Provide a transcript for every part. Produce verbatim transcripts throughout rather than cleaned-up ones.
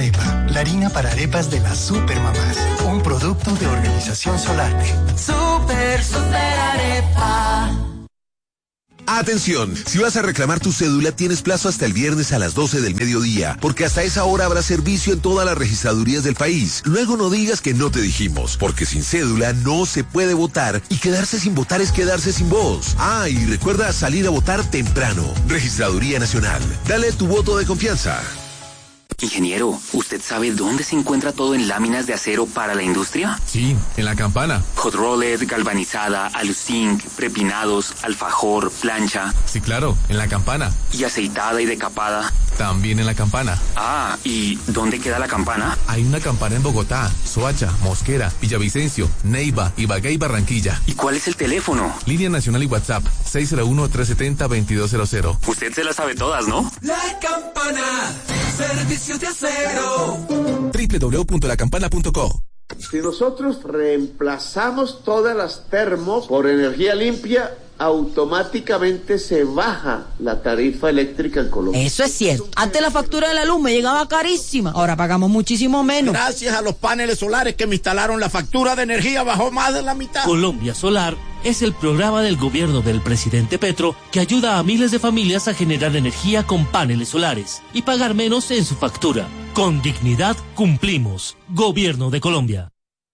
Arepa, la harina para arepas de las supermamás. Un producto de Organización Solarte. Super, super arepa. Atención, si vas a reclamar tu cédula tienes plazo hasta el viernes a las doce del mediodía, porque hasta esa hora habrá servicio en todas las registradurías del país. Luego no digas que no te dijimos, porque sin cédula no se puede votar y quedarse sin votar es quedarse sin voz. Ah, y recuerda salir a votar temprano. Registraduría Nacional. Dale tu voto de confianza. Ingeniero, ¿usted sabe dónde se encuentra todo en láminas de acero para la industria? Sí, en La Campana. Hot rolled, galvanizada, aluzinc, prepinados, alfajor, plancha. Sí, claro, en La Campana. ¿Y aceitada y decapada? También en La Campana. Ah, ¿y dónde queda La Campana? Hay una Campana en Bogotá, Soacha, Mosquera, Villavicencio, Neiva, Ibagué y Barranquilla. ¿Y cuál es el teléfono? Línea nacional y WhatsApp, seis cero uno, tres siete cero, veintidós cero cero. Usted se las sabe todas, ¿no? La Campana, servicios de acero. doble u doble u doble u punto la campana punto co. Si nosotros reemplazamos todas las termos por energía limpia, automáticamente se baja la tarifa eléctrica en Colombia. Eso es cierto. Antes la factura de la luz me llegaba carísima. Ahora pagamos muchísimo menos. Gracias a los paneles solares que me instalaron, la factura de energía bajó más de la mitad. Colombia Solar es el programa del gobierno del presidente Petro que ayuda a miles de familias a generar energía con paneles solares y pagar menos en su factura. Con dignidad cumplimos. Gobierno de Colombia.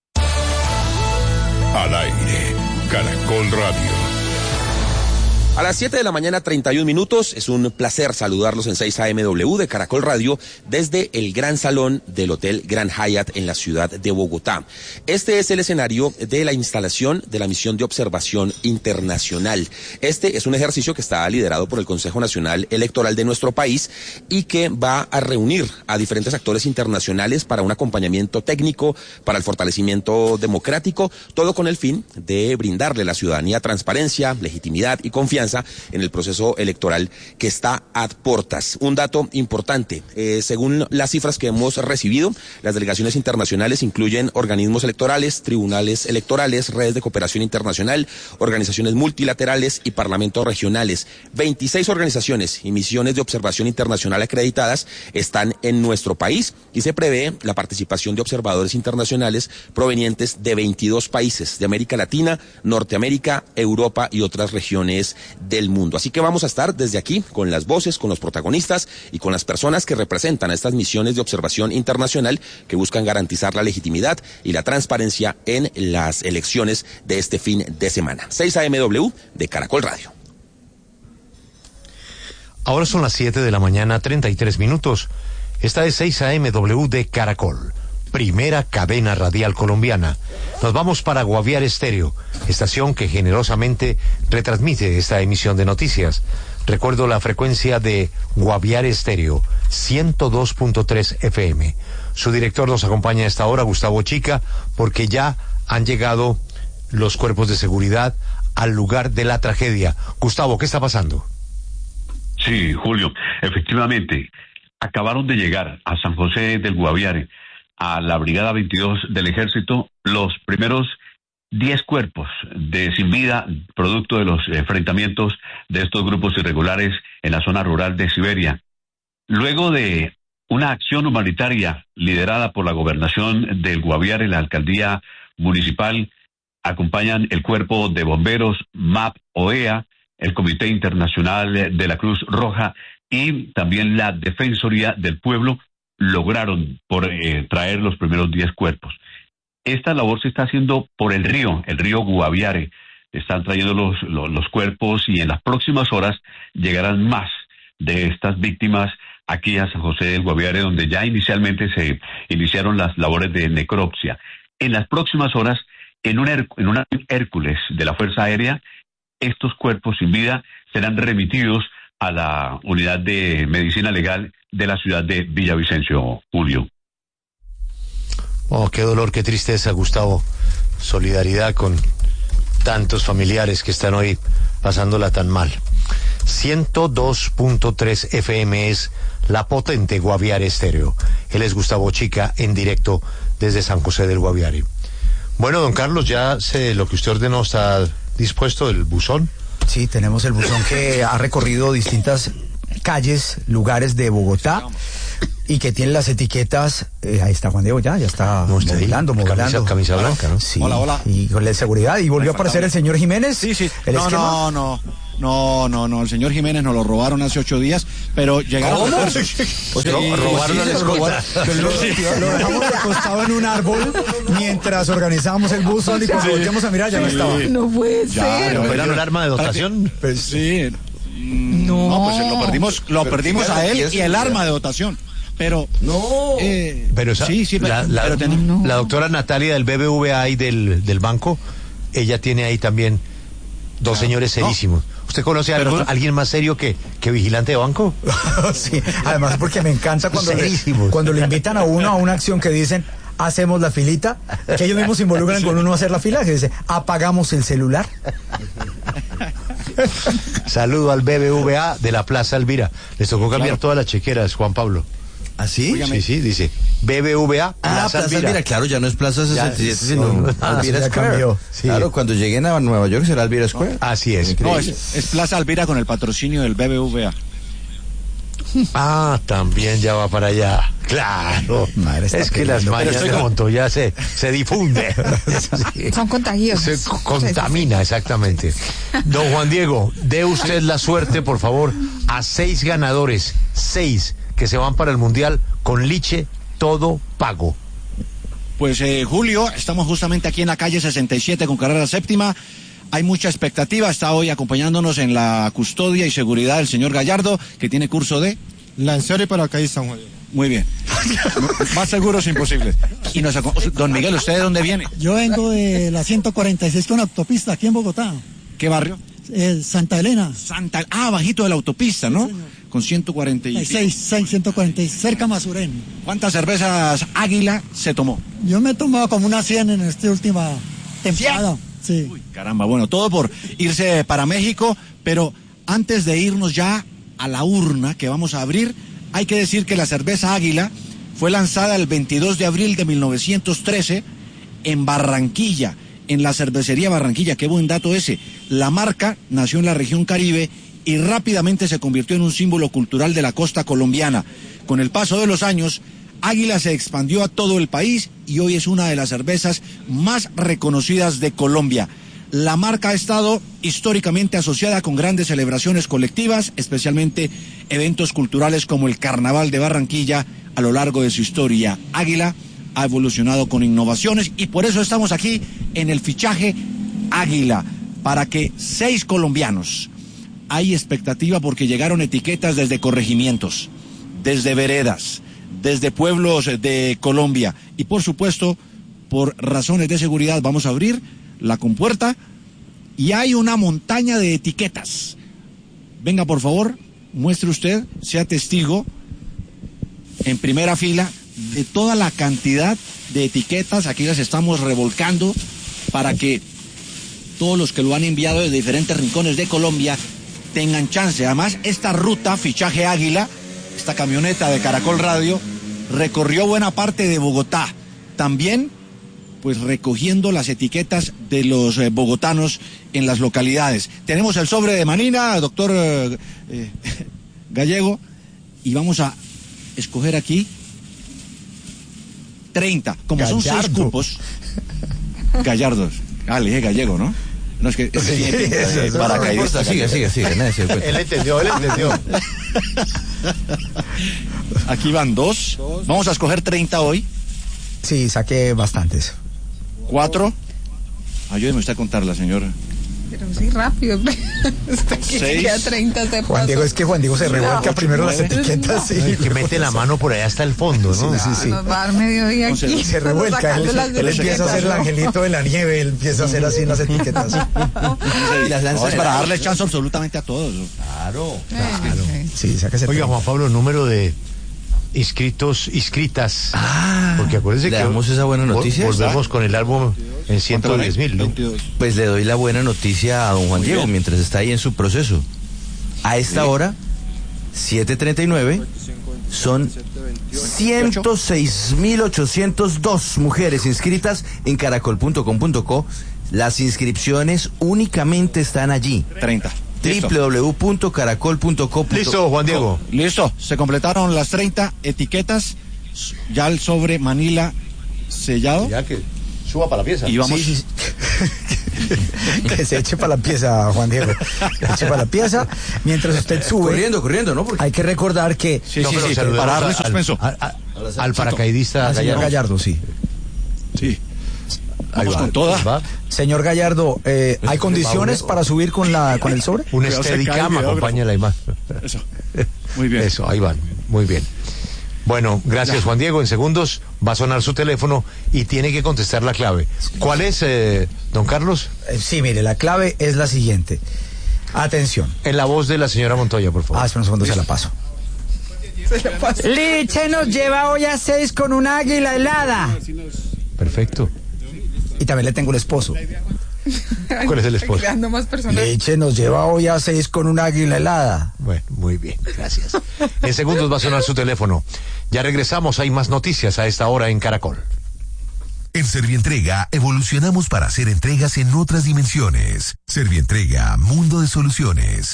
Al aire, Caracol Radio. A las siete de la mañana, treinta y un minutos, es un placer saludarlos en seis A M W de Caracol Radio desde el Gran Salón del Hotel Grand Hyatt en la ciudad de Bogotá. Este es el escenario de la instalación de la misión de observación internacional. Este es un ejercicio que está liderado por el Consejo Nacional Electoral de nuestro país y que va a reunir a diferentes actores internacionales para un acompañamiento técnico, para el fortalecimiento democrático, todo con el fin de brindarle a la ciudadanía transparencia, legitimidad y confianza en el proceso electoral que está a portas. Un dato importante, eh, según las cifras que hemos recibido, las delegaciones internacionales incluyen organismos electorales, tribunales electorales, redes de cooperación internacional, organizaciones multilaterales y parlamentos regionales. veintiséis organizaciones y misiones de observación internacional acreditadas están en nuestro país y se prevé la participación de observadores internacionales provenientes de veintidós países de América Latina, Norteamérica, Europa y otras regiones del mundo. Así que vamos a estar desde aquí con las voces, con los protagonistas y con las personas que representan a estas misiones de observación internacional que buscan garantizar la legitimidad y la transparencia en las elecciones de este fin de semana. seis A M W de Caracol Radio. Ahora son las siete de la mañana, treinta y tres minutos. Esta es seis A M W de Caracol, primera cadena radial colombiana. Nos vamos para Guaviare Estéreo, estación que generosamente retransmite esta emisión de noticias. Recuerdo la frecuencia de Guaviare Estéreo, ciento dos punto tres F M. Su director nos acompaña a esta hora, Gustavo Chica, porque ya han llegado los cuerpos de seguridad al lugar de la tragedia. Gustavo, ¿qué está pasando? Sí, Julio, efectivamente, acabaron de llegar a San José del Guaviare, a la Brigada veintidós del Ejército, los primeros diez cuerpos de sin vida, producto de los enfrentamientos de estos grupos irregulares en la zona rural de Siberia. Luego de una acción humanitaria liderada por la gobernación del Guaviare, la alcaldía municipal, acompañan el cuerpo de bomberos, M A P, O E A, el Comité Internacional de la Cruz Roja y también la Defensoría del Pueblo, lograron por eh, traer los primeros diez cuerpos. Esta labor se está haciendo por el río, el río Guaviare. Están trayendo los, los, los cuerpos y en las próximas horas llegarán más de estas víctimas aquí a San José del Guaviare, donde ya inicialmente se iniciaron las labores de necropsia. En las próximas horas, en un, en un Hércules de la Fuerza Aérea, estos cuerpos sin vida serán remitidos a la unidad de medicina legal de la ciudad de Villavicencio, Julio. Oh, qué dolor, qué tristeza, Gustavo. Solidaridad con tantos familiares que están hoy pasándola tan mal. ciento dos punto tres F M es la potente Guaviare Estéreo. Él es Gustavo Chica, en directo desde San José del Guaviare. Bueno, don Carlos, ya sé lo que usted ordenó, ¿está dispuesto el buzón? Sí, tenemos el buzón que ha recorrido distintas calles, lugares de Bogotá y que tiene las etiquetas, eh, ahí está Juan Diego ya, ya está No, está modelando, ahí, modelando. Camisa, camisa blanca, ¿no? Sí, Hola, hola. y con la seguridad, y volvió a aparecer el señor Jiménez. Sí, sí. El No, esquema. no, no. No, no, no, el señor Jiménez nos lo robaron hace ocho días, pero llegaron... ¿Cómo? Pues Sí, robaron sí, al lo escolta. robaron. Lo, lo dejamos acostado en un árbol mientras organizábamos el buzón y cuando Sí. volteamos a mirar ya no estaba. No puede Ya, ser. pero ¿Era un arma de dotación? Pues sí. No. No, pues lo perdimos, lo perdimos a él y el arma de dotación. Pero no, eh, pero esa- sí, sí, la, la- pero ten- no. la doctora Natalia del B B V A y del, del banco, ella tiene ahí también dos Claro. señores No. serísimos. ¿Usted conoce a Pero algún- tú- alguien más serio que, que vigilante de banco? sí, además porque me encanta cuando le, Serísimos. cuando le invitan a uno a una acción que dicen hacemos la filita, que ellos mismos se involucran con uno a hacer la fila, que dice apagamos el celular. Saludo al B B V A de la Plaza Elvira. Les tocó cambiar Claro. todas las chequeras, Juan Pablo. ¿Ah, sí? Sí, sí, dice B B V A Ah, Plaza Plaza Elvira. Elvira, claro, ya no es Plaza sesenta y siete, Ya, sino no, no, Elvira ya Square. cambió. Sí. Claro, cuando lleguen a Nueva York será Elvira Square. Así es. no, es, es Plaza Alvira con el patrocinio del B B V A. Ah, también ya va para allá. Claro. Madre, está Es que las peleando. mañas Pero de estoy- Montoya se, se difunde. Sí. Son contagiosos. Se co- contamina, exactamente. Don Juan Diego, dé usted la suerte, por favor, a seis ganadores, seis que se van para el Mundial con liche todo pago. Pues eh, Julio, estamos justamente aquí en la calle sesenta y siete con carrera séptima. Hay mucha expectativa. Está hoy acompañándonos en la custodia y seguridad el señor Gallardo, que tiene curso de... Lancero y paracaidista, Juan Diego. Muy bien. Más seguro es imposible. Y nos aco- Don Miguel, ¿usted de dónde viene? Yo vengo de la ciento cuarenta y seis con autopista aquí en Bogotá. ¿Qué barrio? Eh, Santa Elena. Santa... Ah, bajito de la autopista, ¿no? Con ciento cuarenta y seis, ciento cuarenta y seis, cerca a Masurén. ¿Cuántas cervezas Águila se tomó? Yo me he tomado como unas cien en esta última temporada. Sí. Uy, caramba, bueno, todo por irse para México, pero antes de irnos ya a la urna que vamos a abrir, hay que decir que la cerveza Águila fue lanzada el veintidós de abril de mil novecientos trece en Barranquilla, en la cervecería Barranquilla. Qué buen dato ese. La marca nació en la región Caribe y rápidamente se convirtió en un símbolo cultural de la costa colombiana. Con el paso de los años, Águila se expandió a todo el país y hoy es una de las cervezas más reconocidas de Colombia. La marca ha estado históricamente asociada con grandes celebraciones colectivas, especialmente eventos culturales como el Carnaval de Barranquilla a lo largo de su historia. Águila ha evolucionado con innovaciones y por eso estamos aquí en el fichaje Águila, para que seis colombianos, hay expectativa porque llegaron etiquetas desde corregimientos, desde veredas, desde pueblos de Colombia y por supuesto, por razones de seguridad vamos a abrir la compuerta y hay una montaña de etiquetas. Venga, por favor, muestre usted, sea testigo en primera fila de toda la cantidad de etiquetas. Aquí las estamos revolcando para que todos los que lo han enviado desde diferentes rincones de Colombia tengan chance. Además, esta ruta, fichaje Águila, esta camioneta de Caracol Radio, recorrió buena parte de Bogotá. También, pues recogiendo las etiquetas de los eh, bogotanos en las localidades. Tenemos el sobre de Manina, doctor eh, eh, Gallego, y vamos a escoger aquí treinta. Como son seis Gallardo. cupos. Gallardos. Ah, le dije Gallego, ¿no? No, es que... es que Sí, tiene pinta de eso, eso, paracaidista, no, sigue, sigue, sigue, nadie se da cuenta. Él entendió, él entendió. Aquí van dos. Vamos a escoger treinta hoy. Sí, saqué bastantes. Cuatro. Ayúdeme usted a contarla, señora. Pero sí, rápido. Hasta que Seis. llegue a treinta se Juan Diego, es que Juan Diego se revuelca primero las etiquetas. Sí, Ay, que mete la mano por allá hasta el fondo, ¿no? Sí, sí, sí. Nos va a dar mediodía aquí. Entonces, Se revuelca, él, sacando las él empieza a hacer el etiquetas, ¿no? angelito de la nieve, él empieza a hacer así las etiquetas. Y las No, lanzan es en para el- darle chance absolutamente a todos. Claro. Claro. Sí, sáquese. Oiga, treinta. Juan Pablo, número de inscritos, inscritas. Ah, Porque acuérdense ¿le que damos esa buena vol- noticia? volvemos con el álbum en ciento diez mil, ¿no? Pues le doy la buena noticia a don Juan Muy Diego bien. mientras está ahí en su proceso. A esta hora, siete treinta y nueve, son ciento seis mil ochocientos dos mujeres inscritas en caracol punto com punto co. Las inscripciones únicamente están allí. treinta. w w w punto caracol punto com. Listo, Juan Diego. Oh, listo, se completaron las treinta etiquetas, ya el sobre Manila sellado. Ya que suba para la pieza. Y vamos. Sí, sí, sí. Que se eche para la pieza, Juan Diego. Se eche para la pieza. Mientras usted sube. Corriendo, corriendo, ¿no? Porque... Hay que recordar que. Sí, no, sí, sí, para darle suspenso. Al, al, al paracaidista al señor Gallardo, sí. Sí. Ahí Vamos va, con toda. va. Señor Gallardo, eh, ¿hay condiciones para subir con la con el sobre? Un Steadicam acompaña la imagen. Eso. Muy bien. Eso, ahí van. Muy bien. Bueno, gracias ya. Juan Diego. En segundos va a sonar su teléfono y tiene que contestar la clave. ¿Cuál es, eh, don Carlos? Eh, sí, mire, la clave es la siguiente. Atención. En la voz de la señora Montoya, por favor. Ah, espera un segundo, se la paso. Liche nos lleva hoy a seis con un águila helada. Perfecto. Y también le tengo el esposo. ¿Cuál es el esposo? Liche nos lleva hoy a seis con un águila helada. Bueno, muy bien, gracias. En segundos va a sonar su teléfono. Ya regresamos, hay más noticias a esta hora en Caracol. En Servientrega evolucionamos para hacer entregas en otras dimensiones. Servientrega, mundo de soluciones.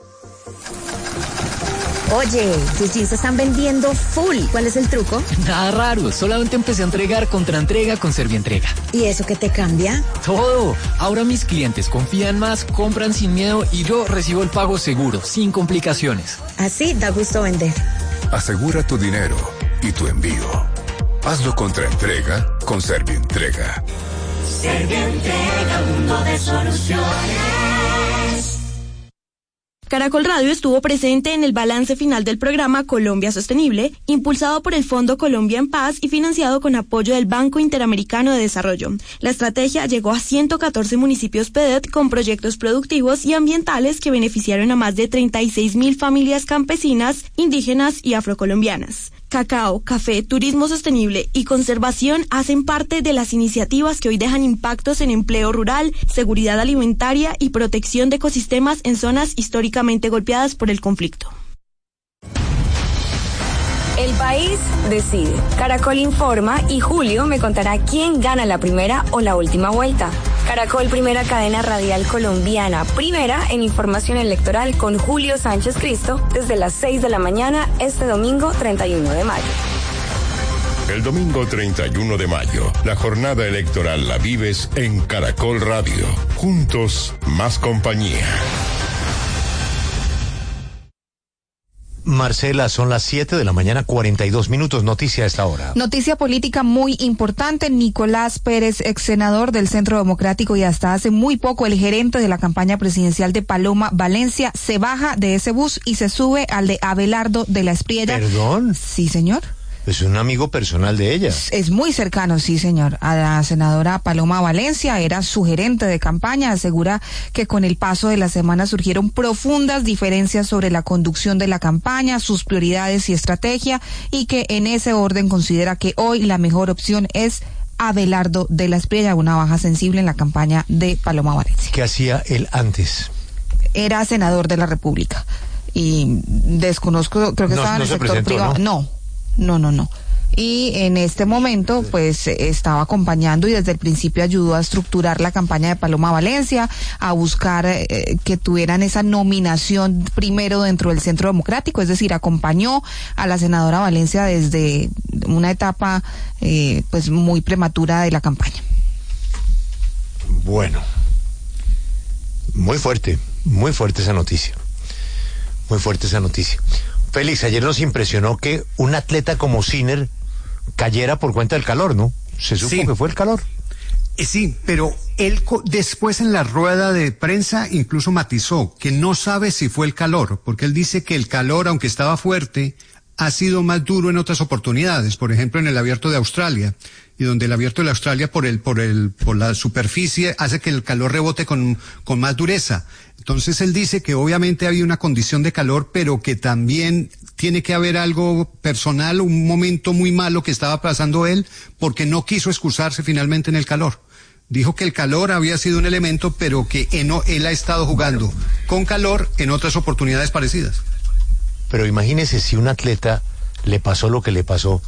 Oye, tus jeans están vendiendo full. ¿Cuál es el truco? Nada raro, solamente empecé a entregar contra entrega con Servientrega. ¿Y eso qué te cambia? Todo. Ahora mis clientes confían más, compran sin miedo y yo recibo el pago seguro, sin complicaciones. Así da gusto vender. Asegura tu dinero y tu envío. Hazlo contra entrega con Servientrega. Servientrega, mundo de soluciones. Caracol Radio estuvo presente en el balance final del programa Colombia Sostenible, impulsado por el Fondo Colombia en Paz y financiado con apoyo del Banco Interamericano de Desarrollo. La estrategia llegó a ciento catorce municipios P E D E T con proyectos productivos y ambientales que beneficiaron a más de treinta y seis mil familias campesinas, indígenas y afrocolombianas. Cacao, café, turismo sostenible y conservación hacen parte de las iniciativas que hoy dejan impactos en empleo rural, seguridad alimentaria y protección de ecosistemas en zonas históricamente golpeadas por el conflicto. El país decide. Caracol informa y Julio me contará quién gana la primera o la última vuelta. Caracol, primera cadena radial colombiana, primera en información electoral con Julio Sánchez Cristo desde las seis de la mañana este domingo treinta y uno de mayo. El domingo treinta y uno de mayo, la jornada electoral la vives en Caracol Radio. Juntos, más compañía. Marcela, son las siete de la mañana, cuarenta y dos minutos. Noticia a esta hora. Noticia política muy importante. Nicolás Pérez, ex senador del Centro Democrático y hasta hace muy poco el gerente de la campaña presidencial de Paloma Valencia, se baja de ese bus y se sube al de Abelardo de la Espriella. ¿Perdón? Sí, señor. Es un amigo personal de ella. Es muy cercano, sí, señor, a la senadora Paloma Valencia. Era su gerente de campaña. Asegura que con el paso de las semanas surgieron profundas diferencias sobre la conducción de la campaña, sus prioridades y estrategia, y que en ese orden considera que hoy la mejor opción es Abelardo de la Espriella, una baja sensible en la campaña de Paloma Valencia. ¿Qué hacía él antes? Era senador de la República y desconozco, creo que no, estaba en no el se sector presentó, privado. ¿no? No. No, no, no. Y en este momento, pues, estaba acompañando y desde el principio ayudó a estructurar la campaña de Paloma Valencia, a buscar eh, que tuvieran esa nominación primero dentro del Centro Democrático, es decir, acompañó a la senadora Valencia desde una etapa, eh, pues, muy prematura de la campaña. Bueno, muy fuerte, muy fuerte esa noticia. Muy fuerte esa noticia. Félix, ayer nos impresionó que un atleta como Sinner cayera por cuenta del calor, ¿no? Se supo sí. que fue el calor. Eh, sí, pero él después en la rueda de prensa incluso matizó que no sabe si fue el calor, porque él dice que el calor, aunque estaba fuerte, ha sido más duro en otras oportunidades, por ejemplo en el Abierto de Australia, y donde el Abierto de Australia por el por el por la superficie hace que el calor rebote con con más dureza. Entonces él dice que obviamente había una condición de calor, pero que también tiene que haber algo personal, un momento muy malo que estaba pasando él, porque no quiso excusarse finalmente en el calor. Dijo que el calor había sido un elemento, pero que en, él ha estado jugando con calor en otras oportunidades parecidas. Pero imagínese si un atleta le pasó lo que le pasó.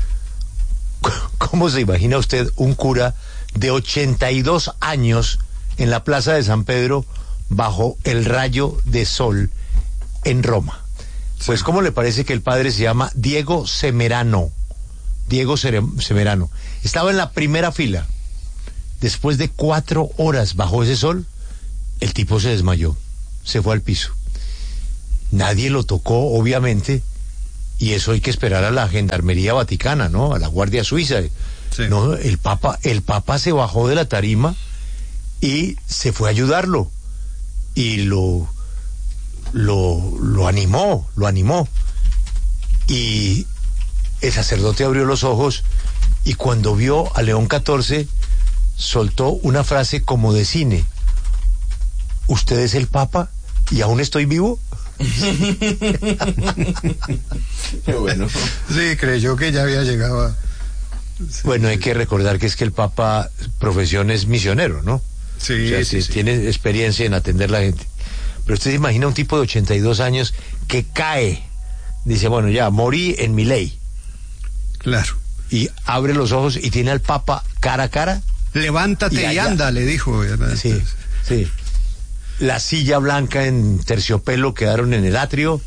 ¿Cómo se imagina usted un cura de ochenta y dos años en la Plaza de San Pedro bajo el rayo de sol en Roma. Pues, ¿cómo le parece que el padre se llama Diego Semerano? Diego Semerano. Estaba en la primera fila. Después de cuatro horas bajo ese sol, el tipo se desmayó, se fue al piso. Nadie lo tocó, obviamente, y eso hay que esperar a la Gendarmería Vaticana, ¿no? A la Guardia Suiza. Sí. No, el Papa, el Papa se bajó de la tarima y se fue a ayudarlo. Y lo, lo, lo animó, lo animó. Y el sacerdote abrió los ojos y cuando vio a León catorce, soltó una frase como de cine. ¿Usted es el Papa y aún estoy vivo? Qué bueno. Sí, creyó que ya había llegado a... Sí, bueno, hay sí. que recordar que es que el Papa, profesión es misionero, ¿no? Sí, o sea, sí, sí, sí. Tiene experiencia en atender a la gente. Pero usted se imagina un tipo de ochenta y dos años que cae, dice, bueno, ya, morí en mi ley. Claro. Y abre los ojos y tiene al Papa cara a cara. Levántate y, y anda, le dijo. Sí, sí. La silla blanca en terciopelo quedaron en el atrio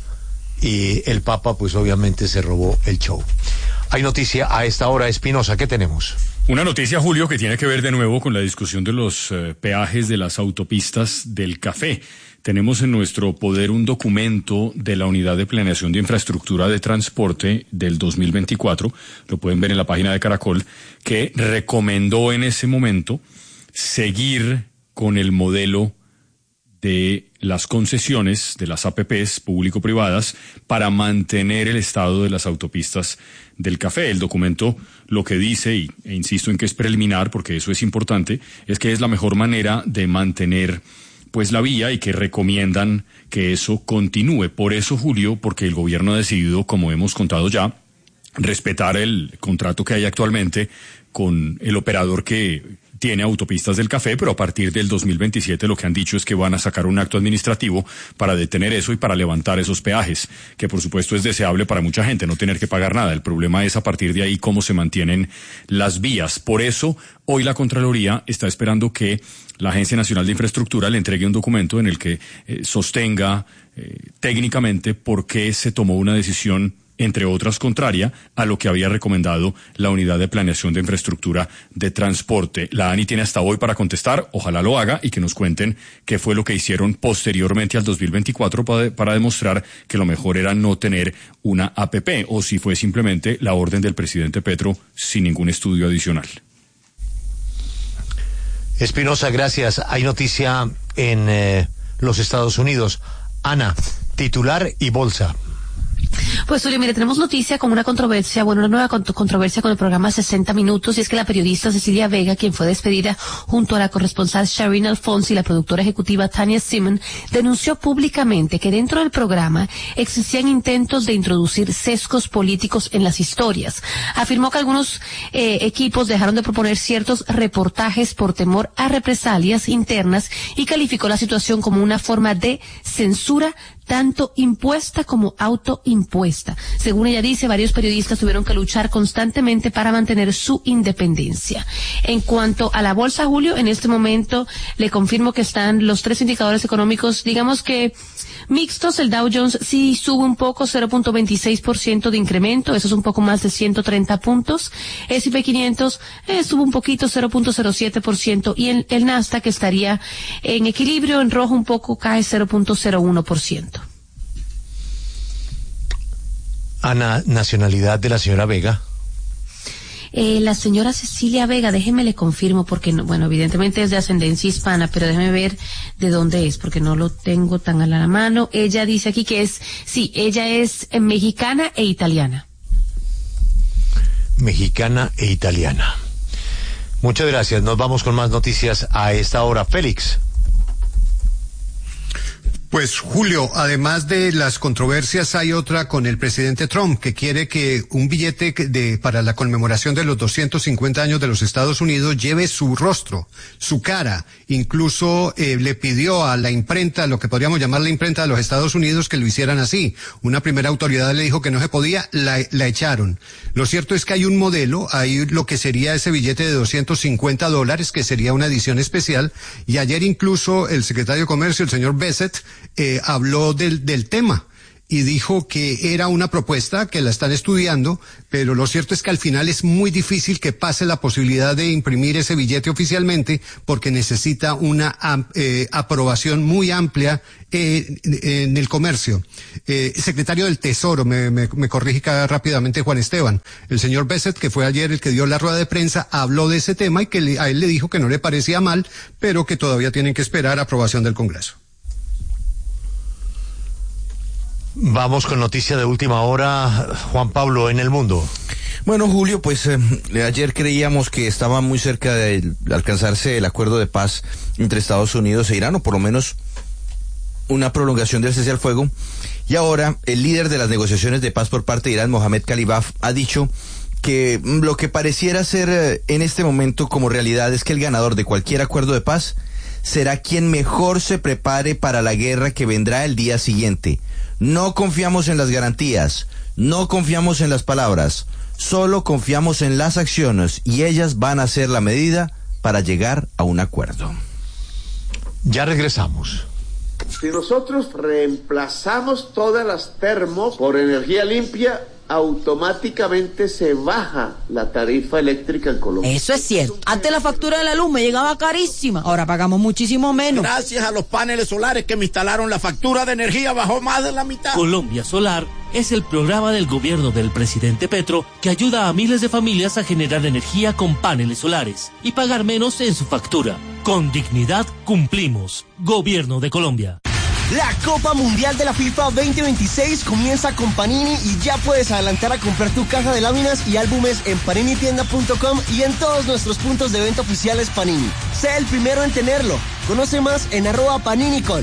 y el Papa pues obviamente se robó el show. Hay noticia a esta hora, Espinosa, ¿qué tenemos? Una noticia, Julio, que tiene que ver de nuevo con la discusión de los eh, peajes de las autopistas del café. Tenemos en nuestro poder un documento de la Unidad de Planeación de Infraestructura de Transporte del dos mil veinticuatro, lo pueden ver en la página de Caracol, que recomendó en ese momento seguir con el modelo de las concesiones de las A P Pes público-privadas para mantener el estado de las autopistas del café. El documento lo que dice, y, e insisto en que es preliminar porque eso es importante, es que es la mejor manera de mantener pues la vía y que recomiendan que eso continúe. Por eso, Julio, porque el gobierno ha decidido, como hemos contado ya, respetar el contrato que hay actualmente con el operador que tiene autopistas del café, pero a partir del dos mil veintisiete lo que han dicho es que van a sacar un acto administrativo para detener eso y para levantar esos peajes, que por supuesto es deseable para mucha gente, no tener que pagar nada. El problema es a partir de ahí cómo se mantienen las vías. Por eso, hoy la Contraloría está esperando que la Agencia Nacional de Infraestructura le entregue un documento en el que eh, sostenga eh, técnicamente por qué se tomó una decisión, entre otras, contraria a lo que había recomendado la Unidad de Planeación de Infraestructura de Transporte. La ANI tiene hasta hoy para contestar, ojalá lo haga y que nos cuenten qué fue lo que hicieron posteriormente al dos mil veinticuatro para, para demostrar que lo mejor era no tener una A P P o si fue simplemente la orden del presidente Petro sin ningún estudio adicional. Espinosa, gracias. Hay noticia en eh, los Estados Unidos. Ana, titular y bolsa. Pues, Julio, mire, tenemos noticia con una controversia, bueno, una nueva cont- controversia con el programa sesenta minutos, y es que la periodista Cecilia Vega, quien fue despedida junto a la corresponsal Shireen Alfonso y la productora ejecutiva Tania Simon, denunció públicamente que dentro del programa existían intentos de introducir sesgos políticos en las historias. Afirmó que algunos eh, equipos dejaron de proponer ciertos reportajes por temor a represalias internas y calificó la situación como una forma de censura tanto impuesta como autoimpuesta. Según ella dice, varios periodistas tuvieron que luchar constantemente para mantener su independencia. En cuanto a la bolsa, Julio, en este momento le confirmo que están los tres indicadores económicos, digamos que mixtos. El Dow Jones sí sube un poco, cero punto veintiséis por ciento de incremento, eso es un poco más de ciento treinta puntos. S and P quinientos eh, sube un poquito, cero punto cero siete por ciento, y el, el Nasdaq estaría en equilibrio, en rojo un poco, cae cero punto cero uno por ciento. Ana, nacionalidad de la señora Vega. Eh, la señora Cecilia Vega, déjeme le confirmo, porque, no, bueno, evidentemente es de ascendencia hispana, pero déjeme ver de dónde es, porque no lo tengo tan a la mano. Ella dice aquí que es, sí, ella es eh, mexicana e italiana. Mexicana e italiana. Muchas gracias. Nos vamos con más noticias a esta hora. Félix. Pues Julio, además de las controversias hay otra con el presidente Trump, que quiere que un billete de para la conmemoración de los doscientos cincuenta años de los Estados Unidos lleve su rostro, su cara. Incluso eh, le pidió a la imprenta, lo que podríamos llamar la imprenta de los Estados Unidos, que lo hicieran así. Una primera autoridad le dijo que no se podía, la, la echaron. Lo cierto es que hay un modelo, hay lo que sería ese billete de doscientos cincuenta dólares, que sería una edición especial, y ayer incluso el secretario de Comercio, el señor Bassett, Eh, habló del, del tema y dijo que era una propuesta que la están estudiando, pero lo cierto es que al final es muy difícil que pase la posibilidad de imprimir ese billete oficialmente porque necesita una eh, aprobación muy amplia eh, en el comercio. Eh, secretario del Tesoro, me, me, me corrige rápidamente Juan Esteban, el señor Bassett, que fue ayer el que dio la rueda de prensa, habló de ese tema y que le, a él le dijo que no le parecía mal, pero que todavía tienen que esperar aprobación del Congreso. Vamos con noticia de última hora, Juan Pablo, en el mundo. Bueno, Julio, pues eh, ayer creíamos que estaba muy cerca de alcanzarse el acuerdo de paz entre Estados Unidos e Irán, o por lo menos una prolongación del cese al fuego. Y ahora el líder de las negociaciones de paz por parte de Irán, Mohammad Khalibaf, ha dicho que lo que pareciera ser eh, en este momento como realidad es que el ganador de cualquier acuerdo de paz será quien mejor se prepare para la guerra que vendrá el día siguiente. No confiamos en las garantías, no confiamos en las palabras, solo confiamos en las acciones y ellas van a ser la medida para llegar a un acuerdo. Ya regresamos. Si nosotros reemplazamos todas las termos por energía limpia, automáticamente se baja la tarifa eléctrica en Colombia. Eso es cierto. Antes la factura de la luz me llegaba carísima. Ahora pagamos muchísimo menos. Gracias a los paneles solares que me instalaron, la factura de energía bajó más de la mitad. Colombia Solar es el programa del gobierno del presidente Petro que ayuda a miles de familias a generar energía con paneles solares y pagar menos en su factura. Con dignidad cumplimos. Gobierno de Colombia. La Copa Mundial de la FIFA veinte veintiséis comienza con Panini y ya puedes adelantar a comprar tu caja de láminas y álbumes en panini tienda punto com y en todos nuestros puntos de venta oficiales Panini. Sé el primero en tenerlo. Conoce más en arroba paninicol.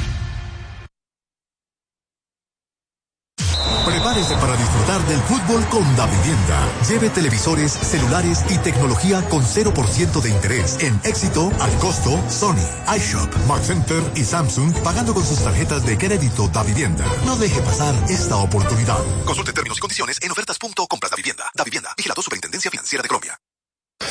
Prepárese para disfrutar del fútbol con Davivienda. Lleve televisores, celulares y tecnología con cero por ciento de interés en Éxito, al costo, Sony, iShop, Mark Center y Samsung, pagando con sus tarjetas de crédito Davivienda. No deje pasar esta oportunidad. Consulte términos y condiciones en ofertas punto compras Davivienda. Davivienda, vigilado Superintendencia Financiera de Colombia.